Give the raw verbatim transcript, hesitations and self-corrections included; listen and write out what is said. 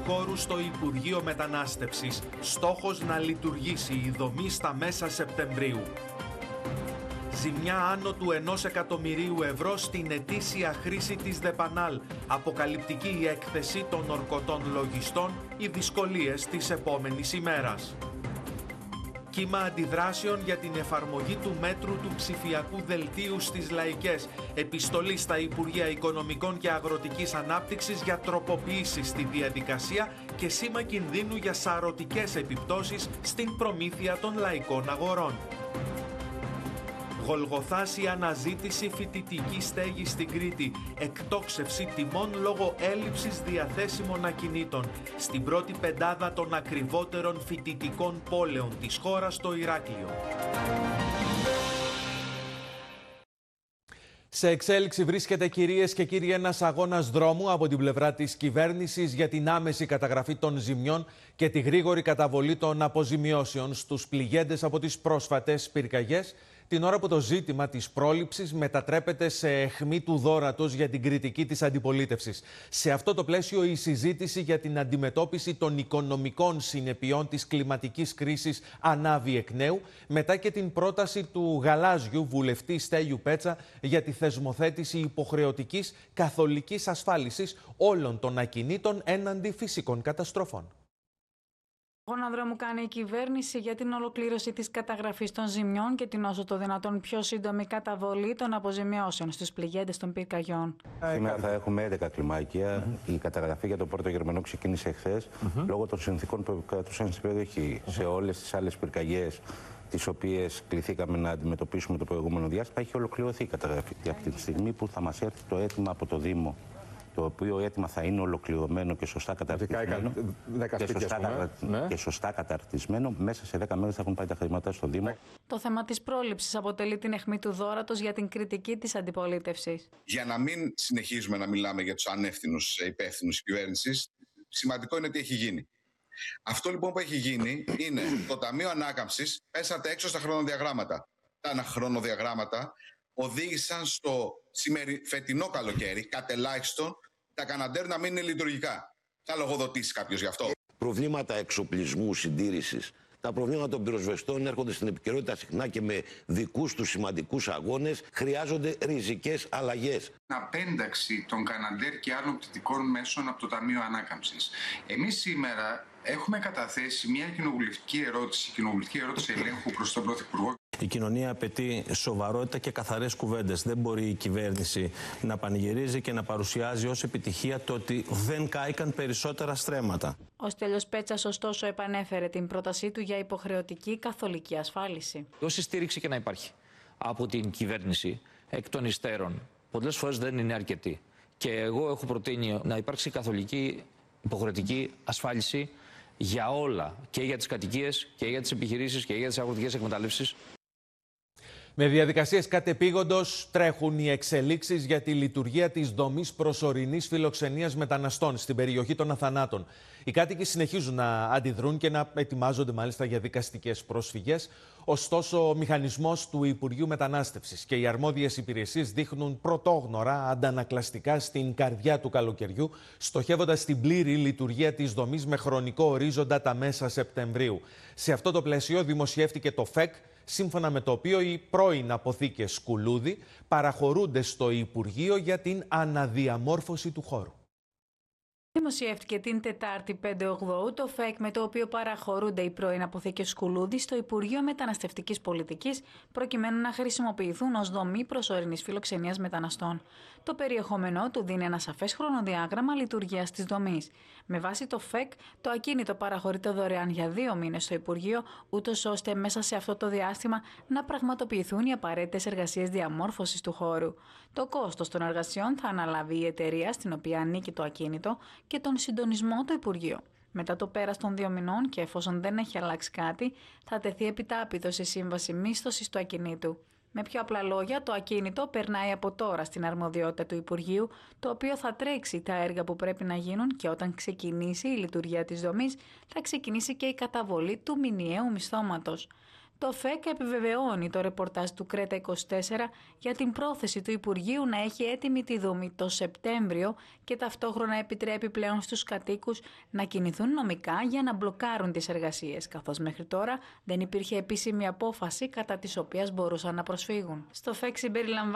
χώρου στο Υπουργείο Μετανάστευσης. Στόχος να λειτουργήσει η δομή στα μέσα Σεπτεμβρίου. Ζημιά άνω του ενός εκατομμυρίου ευρώ στην ετήσια χρήση της Δεπανάλ. Αποκαλυπτική η έκθεση των ορκωτών λογιστών, οι δυσκολίες της επόμενης ημέρας. Κύμα αντιδράσεων για την εφαρμογή του μέτρου του ψηφιακού δελτίου στις λαϊκές. Επιστολή στα Υπουργεία Οικονομικών και Αγροτικής Ανάπτυξης για τροποποιήσεις στη διαδικασία και σήμα κινδύνου για σαρωτικές επιπτώσεις στην προμήθεια των λαϊκών αγορών. Γολγοθάς η αναζήτηση φοιτητικής στέγης στην Κρήτη. Εκτόξευση τιμών λόγω έλλειψης διαθέσιμων ακινήτων. Στην πρώτη πεντάδα των ακριβότερων φοιτητικών πόλεων της χώρας στο Ηράκλειο. Σε εξέλιξη βρίσκεται, κυρίες και κύριοι, ένας αγώνας δρόμου από την πλευρά της κυβέρνησης για την άμεση καταγραφή των ζημιών και τη γρήγορη καταβολή των αποζημιώσεων στους πληγέντες από τις πρόσφατες πυρκαγιές, την ώρα που το ζήτημα της πρόληψης μετατρέπεται σε αιχμή του δώρατος για την κριτική της αντιπολίτευσης. Σε αυτό το πλαίσιο, η συζήτηση για την αντιμετώπιση των οικονομικών συνεπειών της κλιματικής κρίσης ανάβει εκ νέου, μετά και την πρόταση του γαλάζιου βουλευτή Στέλιου Πέτσα για τη θεσμοθέτηση υποχρεωτικής καθολικής ασφάλισης όλων των ακινήτων έναντι φυσικών καταστροφών. Αγώνα δρόμου κάνει η κυβέρνηση για την ολοκλήρωση της καταγραφής των ζημιών και την όσο το δυνατόν πιο σύντομη καταβολή των αποζημιώσεων στους πληγέντες των πυρκαγιών. Σήμερα θα έχουμε έντεκα κλιμάκια. Mm-hmm. Η καταγραφή για το Πόρτο Γερμανό ξεκίνησε εχθές, mm-hmm. λόγω των συνθήκων που κρατούσαν στην περιοχή. Mm-hmm. Σε όλες τις άλλες πυρκαγιές, τις οποίες κληθήκαμε να αντιμετωπίσουμε το προηγούμενο διάστημα, έχει ολοκληρωθεί η καταγραφή. Mm-hmm. Από τη στιγμή που θα μας έρθει το αίτημα από το Δήμο, το οποίο αίτημα θα είναι ολοκληρωμένο και σωστά καταρτισμένο, και σωστά, κατα... ναι. και σωστά καταρτισμένο, μέσα σε δέκα μέρες θα έχουν πάει τα χρήματα στο Δήμο. Το θέμα της πρόληψης αποτελεί την αιχμή του δώρατος για την κριτική της αντιπολίτευσης. Για να μην συνεχίζουμε να μιλάμε για τους ανεύθυνους υπεύθυνους της κυβέρνησης, σημαντικό είναι τι έχει γίνει. Αυτό λοιπόν που έχει γίνει είναι το Ταμείο Ανάκαμψης πέσατε έξω στα χρονοδιαγράμματα. Τα χρονοδιαγράμματα οδήγησαν στο σημερι... φετινό καλοκαίρι, κατ' ελάχιστον, τα καναντέρ να μην είναι λειτουργικά. Θα λογοδοτήσει κάποιος γι' αυτό. Προβλήματα εξοπλισμού, συντήρησης. Τα προβλήματα των πυροσβεστών έρχονται στην επικαιρότητα συχνά και με δικούς τους σημαντικούς αγώνες. Χρειάζονται ριζικές αλλαγές. Απένταξη των καναντέρ και άλλων πτυτικών μέσων από το Ταμείο Ανάκαμψης. Εμείς σήμερα έχουμε καταθέσει μια κοινοβουλευτική ερώτηση, κοινοβουλευτική ερώτηση ελέγχου προς τον Πρωθυπουργό. Η κοινωνία απαιτεί σοβαρότητα και καθαρές κουβέντες. Δεν μπορεί η κυβέρνηση να πανηγυρίζει και να παρουσιάζει ως επιτυχία το ότι δεν κάηκαν περισσότερα στρέμματα. Ο Στέλιος Πέτσας, ωστόσο, επανέφερε την πρότασή του για υποχρεωτική καθολική ασφάλιση. Όση στήριξη και να υπάρχει από την κυβέρνηση εκ των υστέρων, πολλές φορές δεν είναι αρκετή. Και εγώ έχω προτείνει να υπάρξει καθολική υποχρεωτική ασφάλιση για όλα, και για τις κατοικίες και για τις επιχειρήσεις και για τις αγροτικές εκμεταλλεύσεις. Με διαδικασίες κατεπήγοντος τρέχουν οι εξελίξεις για τη λειτουργία της δομής προσωρινής φιλοξενίας μεταναστών στην περιοχή των Αθανάτων. Οι κάτοικοι συνεχίζουν να αντιδρούν και να ετοιμάζονται μάλιστα για δικαστικές πρόσφυγες. Ωστόσο, ο μηχανισμός του Υπουργείου Μετανάστευσης και οι αρμόδιες υπηρεσίες δείχνουν πρωτόγνωρα αντανακλαστικά στην καρδιά του καλοκαιριού, στοχεύοντας την πλήρη λειτουργία της δομής με χρονικό ορίζοντα τα μέσα Σεπτεμβρίου. Σε αυτό το πλαίσιο δημοσιεύτηκε το ΦΕΚ, σύμφωνα με το οποίο οι πρώην αποθήκες Σκουλούδη παραχωρούνται στο Υπουργείο για την αναδιαμόρφωση του χώρου. Δημοσιεύτηκε την Τετάρτη πέντε Οκτωβρίου το ΦΕΚ, με το οποίο παραχωρούνται οι πρώην αποθήκες Σκουλούδη στο Υπουργείο Μεταναστευτικής Πολιτικής, προκειμένου να χρησιμοποιηθούν ως δομή προσωρινής φιλοξενίας μεταναστών. Το περιεχόμενό του δίνει ένα σαφές χρονοδιάγραμμα λειτουργίας της δομής. Με βάση το ΦΕΚ, το ακίνητο παραχωρείται δωρεάν για δύο μήνες στο Υπουργείο, ούτως ώστε μέσα σε αυτό το διάστημα να πραγματοποιηθούν οι απαραίτητες εργασίες διαμόρφωσης του χώρου. Το κόστος των εργασιών θα αναλάβει η εταιρεία στην οποία ανήκει το ακίνητο και τον συντονισμό του Υπουργείου. Μετά το πέρας των δύο μηνών και εφόσον δεν έχει αλλάξει κάτι, θα τεθεί επιτάπητο σε σύμβαση μίσθωσης του ακινήτου. Με πιο απλά λόγια, το ακίνητο περνάει από τώρα στην αρμοδιότητα του Υπουργείου, το οποίο θα τρέξει τα έργα που πρέπει να γίνουν και όταν ξεκινήσει η λειτουργία της δομής, θα ξεκινήσει και η καταβολή του μηνιαίου μισθώματος. Το ΦΕΚ επιβεβαιώνει το ρεπορτάζ του Κρέτα είκοσι τέσσερα για την πρόθεση του Υπουργείου να έχει έτοιμη τη δομή το Σεπτέμβριο και ταυτόχρονα επιτρέπει πλέον στους κατοίκους να κινηθούν νομικά για να μπλοκάρουν τις εργασίες, καθώς μέχρι τώρα δεν υπήρχε επίσημη απόφαση κατά της οποίας μπορούσαν να προσφύγουν. Στο ΦΕΚ συμπεριλαμβάνει